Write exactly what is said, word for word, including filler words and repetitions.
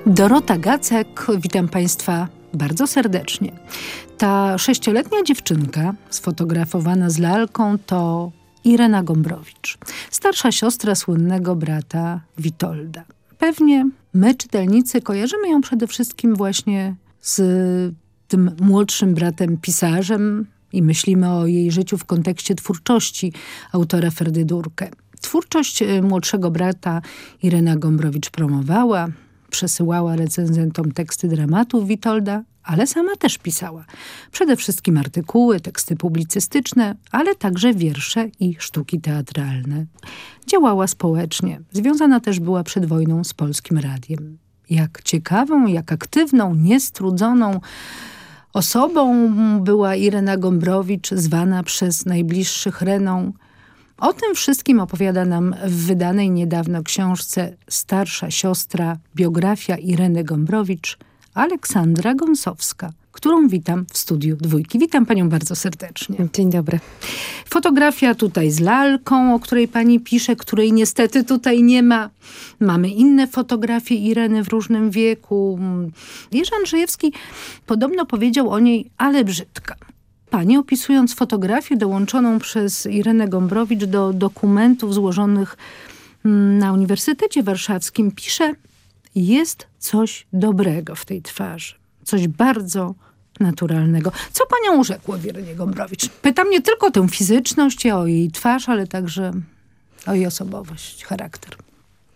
Dorota Gacek, witam Państwa bardzo serdecznie. Ta sześcioletnia dziewczynka sfotografowana z lalką to Irena Gombrowicz, starsza siostra słynnego brata Witolda. Pewnie my, czytelnicy, kojarzymy ją przede wszystkim właśnie z tym młodszym bratem pisarzem i myślimy o jej życiu w kontekście twórczości autora Ferdy Durkę. Twórczość młodszego brata Irena Gombrowicz promowała, przesyłała recenzentom teksty dramatów Witolda, ale sama też pisała. Przede wszystkim artykuły, teksty publicystyczne, ale także wiersze i sztuki teatralne. Działała społecznie. Związana też była przed wojną z Polskim Radiem. Jak ciekawą, jak aktywną, niestrudzoną osobą była Irena Gombrowicz, zwana przez najbliższych Reną. O tym wszystkim opowiada nam w wydanej niedawno książce Starsza siostra, biografia Ireny Gombrowicz, Aleksandra Gąsowska, którą witam w studiu Dwójki. Witam panią bardzo serdecznie. Dzień dobry. Fotografia tutaj z lalką, o której pani pisze, której niestety tutaj nie ma. Mamy inne fotografie Ireny w różnym wieku. Jerzy Andrzejewski podobno powiedział o niej, ale brzydka. Pani, opisując fotografię dołączoną przez Irenę Gombrowicz do dokumentów złożonych na Uniwersytecie Warszawskim, pisze: jest coś dobrego w tej twarzy. Coś bardzo naturalnego. Co panią urzekło w Irenie Gombrowicz? Pytam nie tylko o tę fizyczność, o jej twarz, ale także o jej osobowość, charakter.